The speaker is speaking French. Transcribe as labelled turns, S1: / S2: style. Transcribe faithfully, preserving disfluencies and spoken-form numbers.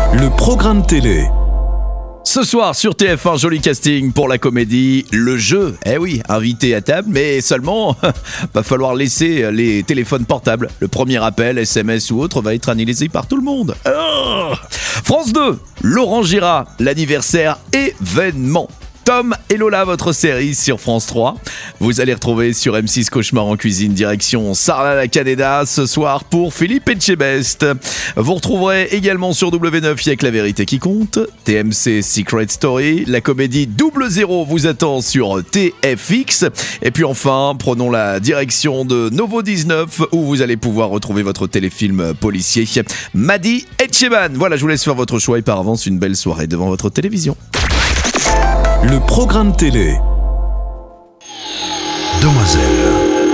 S1: Le programme télé.
S2: Ce soir sur T F un, joli casting pour la comédie Le Jeu. Eh oui, invité à table, mais seulement va falloir laisser les téléphones portables. Le premier appel, S M S ou autre va être analysé par tout le monde. Oh France deux, Laurent Gérard, l'anniversaire événement. Tom et Lola, votre série sur France trois. Vous allez retrouver sur M six Cauchemar en cuisine, direction Sarlat la Canéda ce soir pour Philippe Etchebest. Vous retrouverez également sur W neuf Y'a que la vérité qui compte. T M C Secret Story, la comédie Double Zéro vous attend sur T F X. Et puis enfin, prenons la direction de Novo dix-neuf où vous allez pouvoir retrouver votre téléfilm policier Madi Etcheban. Voilà, je vous laisse faire votre choix et par avance une belle soirée devant votre télévision.
S1: Le programme télé.
S3: Demoiselle.